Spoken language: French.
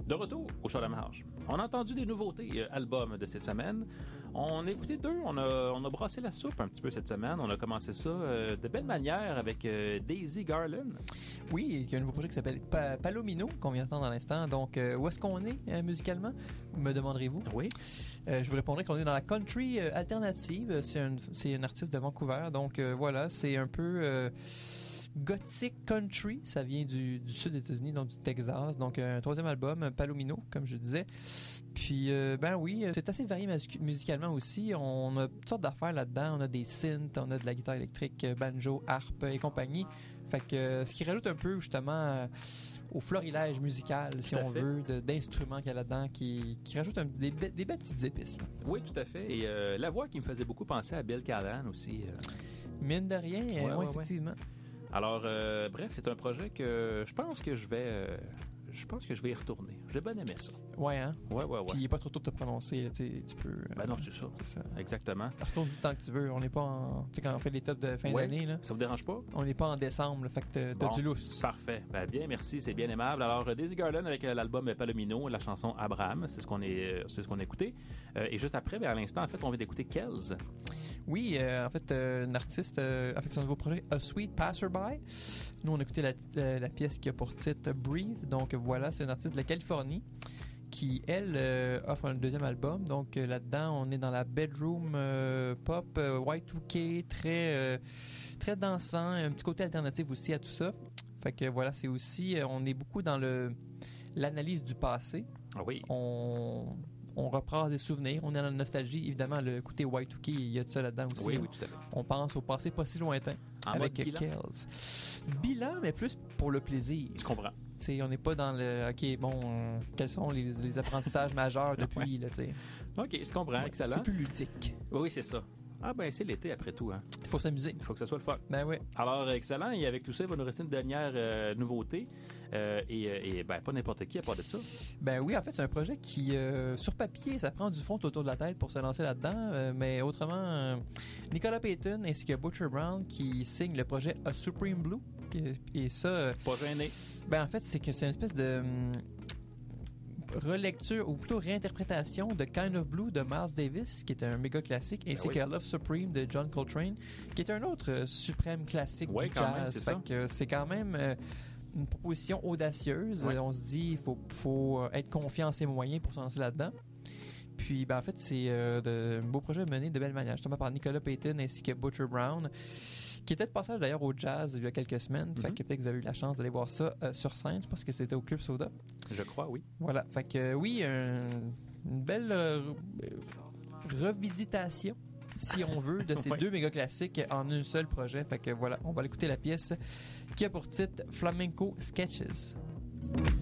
De retour au Show de la Marge. On a entendu des nouveautés albums de cette semaine. On a écouté deux. On a brassé la soupe un petit peu cette semaine. On a commencé ça de belle manière avec Daisy Garland. Oui, il y a un nouveau projet qui s'appelle Palomino, qu'on vient d'entendre à l'instant. Donc, où est-ce qu'on est musicalement, me demanderez-vous? Oui. Je vous répondrai qu'on est dans la country alternative. C'est un artiste de Vancouver. Donc, voilà, c'est un peu... gothic country, ça vient du sud des États-Unis, donc du Texas. Donc, un troisième album, Palomino, comme je disais. Puis, ben oui, c'est assez varié musicalement aussi. On a toutes sortes d'affaires là-dedans. On a des synths, on a de la guitare électrique, banjo, harpe et compagnie. Fait que, ce qui rajoute un peu, justement, au florilège musical, si on veut, d'instruments qu'il y a là-dedans, qui rajoute des belles petites épices. Là. Oui, tout à fait. Et la voix qui me faisait beaucoup penser à Bill Callahan aussi. Mine de rien, ouais, effectivement. Ouais. Alors, bref, c'est un projet que je pense que je vais y retourner. J'ai bien aimé ça. Ouais, hein? Ouais. Puis il n'est pas trop tôt de te prononcer, là, tu peux... Ben non, c'est ça. Exactement. Retourne du temps que tu veux. On n'est pas en... Tu sais, quand on fait les tops de fin d'année, là... Ça vous dérange pas? On n'est pas en décembre, là, fait que t'as du lousse. Parfait. Ben bien, merci, c'est bien aimable. Alors, Daisy Garland avec l'album Palomino, la chanson Abraham, c'est ce qu'on a écouté. Et juste après, à l'instant, en fait, on vient d'écouter Kells. Oui, en fait, un artiste avec son nouveau projet A Sweet Passerby. Nous, on a écouté la pièce qui a pour titre Breathe. Donc voilà, c'est un artiste de la Californie qui, elle, offre un deuxième album. Donc là-dedans, on est dans la bedroom pop, Y2K, très dansant, un petit côté alternatif aussi à tout ça. Fait que voilà, c'est aussi, on est beaucoup dans l'analyse du passé. Ah oui. On reprend des souvenirs, on est dans la nostalgie. Évidemment, le côté Y2K, il y a de ça là-dedans aussi. Oui, tout à fait. On pense au passé pas si lointain avec Kells. Bilan, mais plus pour le plaisir. Je comprends. T'sais, on n'est pas dans le... OK, bon, quels sont les apprentissages majeurs depuis, là, tu sais. OK, je comprends. Ouais, excellent. C'est plus ludique. Oui, c'est ça. Ah ben c'est l'été après tout. Hein. Il faut s'amuser. Il faut que ce soit le fun. Ben oui. Alors excellent. Et avec tout ça, il va nous rester une dernière nouveauté. Et ben pas n'importe qui à part de ça. Ben oui, en fait, c'est un projet qui, sur papier, ça prend du fond autour de la tête pour se lancer là-dedans. Mais autrement, Nicolas Payton ainsi que Butcher Brown qui signent le projet A Supreme Blue. Et ça... Pas gêné. Ben en fait, c'est une espèce de... relecture ou plutôt réinterprétation de Kind of Blue de Miles Davis qui est un méga classique ainsi que Love Supreme de John Coltrane qui est un autre suprême classique du jazz. Fait que c'est quand même une proposition audacieuse. On se dit il faut être confiant en ses moyens pour se lancer là-dedans. Puis ben en fait c'est un beau projet mené de belle manière justement par Nicolas Payton ainsi que Butcher Brown qui était de passage d'ailleurs au jazz il y a quelques semaines. Fait que peut-être que vous avez eu la chance d'aller voir ça sur scène. Je pense que c'était au Club Soda. Je crois, oui. Voilà. Fait que oui, une belle revisitation, si on veut, de ces deux méga classiques en un seul projet. Fait que voilà, on va écouter la pièce qui a pour titre Flamenco Sketches.